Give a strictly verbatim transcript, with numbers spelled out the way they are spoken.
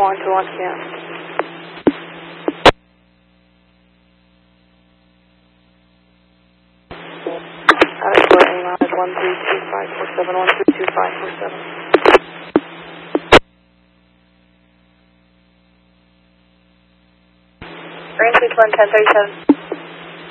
On to launch again. Out of square, A mileage one three two five four seven, one three two five four seven. Green six one ten thirty seven.